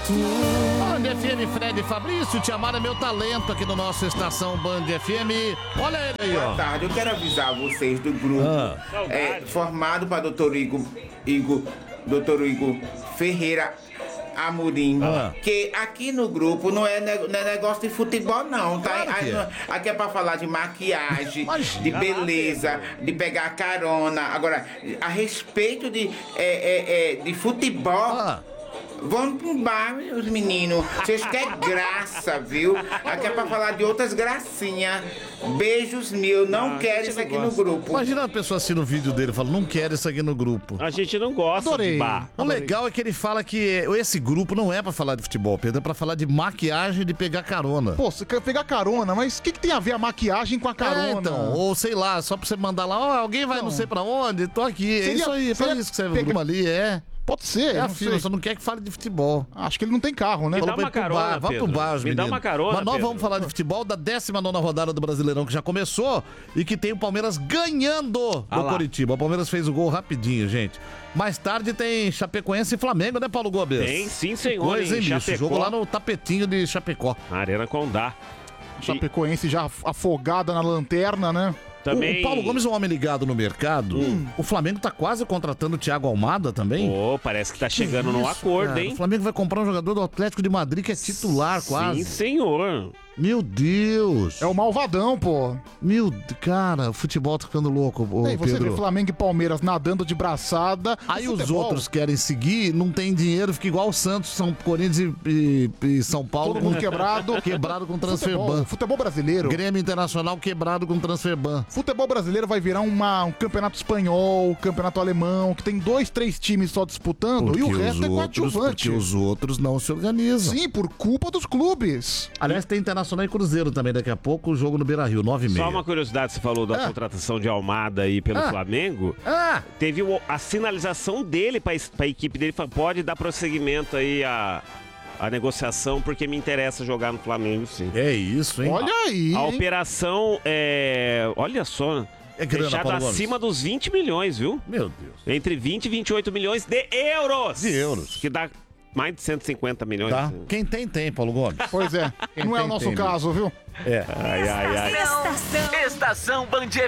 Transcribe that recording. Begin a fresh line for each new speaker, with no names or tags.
Band FM, Fred e Fabrício, Te Amar é meu talento aqui no nosso Estação Band FM. Olha ele aí, ó.
Boa tarde, eu quero avisar vocês do grupo formado para Dr. Igor Ferreira Amorim, que aqui no grupo não é negócio de futebol não, tá?
Claro que é.
Aqui é pra falar de maquiagem, de beleza, de pegar carona. Agora, a respeito de futebol, vamos pro bar, meus meninos. Vocês querem graça, viu? Aqui é pra falar de outras gracinhas. Beijos mil, não quero isso aqui no grupo.
Imagina a pessoa assim no vídeo dele, fala, não quero isso aqui no grupo.
A gente não gosta de bar.
O legal é que ele fala que esse grupo não é pra falar de futebol, Pedro, é pra falar de maquiagem e de pegar carona.
Pô, você quer pegar carona, mas o que tem a ver a maquiagem com a carona?
Então, ou sei lá, só pra você mandar lá, ó, alguém vai não sei pra onde, tô aqui. É isso aí, faz isso que você viu ali,
Pode ser,
é a
não
fila,
sei.
só não quer que fale de futebol.
Acho que ele não tem carro, né?
Me dá uma carona,
vai pro bar, os
Me dá
meninos.
uma carona,
Mas nós
Pedro.
vamos falar de futebol da 19ª rodada do Brasileirão, que já começou, e que tem o Palmeiras ganhando do Coritiba. O Palmeiras fez o gol rapidinho, gente. Mais tarde tem Chapecoense e Flamengo, né, Paulo Gomes?
Tem, sim, senhor.
Que coisa, hein, bicho?
Chapecó.
Jogo lá no tapetinho de Chapecó.
Na Arena Condá.
Chapecoense já afogada na lanterna, né?
Também...
O Paulo Gomes é um homem ligado no mercado. O Flamengo tá quase contratando o Thiago Almada também.
Parece que tá chegando num acordo,
cara?
hein?
O Flamengo vai comprar um jogador do Atlético de Madrid que é titular quase.
Sim, senhor.
Meu Deus.
É o malvadão, pô.
Cara, o futebol tá ficando louco,
Aí você
Pedro.
vê Flamengo e Palmeiras nadando de braçada.
Aí os outros querem seguir, não tem dinheiro, fica igual o Santos, São Corinthians e São Paulo.
Todo mundo quebrado.
Quebrado com Transferban.
Futebol brasileiro.
Grêmio Internacional quebrado com Transferban.
Futebol brasileiro vai virar um campeonato espanhol, campeonato alemão, que tem 2, 3 times só disputando e o resto é coadjuvante.
Porque os outros não se organizam.
Sim, por culpa dos clubes.
Aliás, tem Internacional e Cruzeiro também daqui a pouco, o jogo no Beira-Rio, 9h30.
Só uma curiosidade, você falou da contratação de Almada aí pelo Flamengo. Teve a sinalização dele pra equipe dele, pode dar prosseguimento aí a negociação, porque me interessa jogar no Flamengo, sim.
É isso, hein?
Olha aí.
A operação olha só,
grana,
fechada
Paulo Gomes.
acima dos 20 milhões, viu?
Meu Deus.
Entre 20 e 28 milhões de euros.
De euros.
Que dá mais de 150 milhões.
Tá? Quem tem, Paulo Gomes.
Pois é. Não é o nosso caso, viu?
É.
Ai.
Estação Band